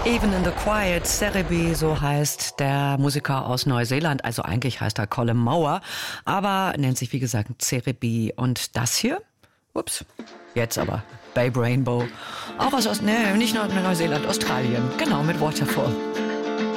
Even in the Quiet, Cerebi, so heißt der Musiker aus Neuseeland. Also eigentlich heißt er Colin Mower, aber nennt sich wie gesagt Cerebi. Und das hier, ups, jetzt aber Babe Rainbow. Auch was aus, nicht nur Neuseeland, Australien, genau, mit Waterfall.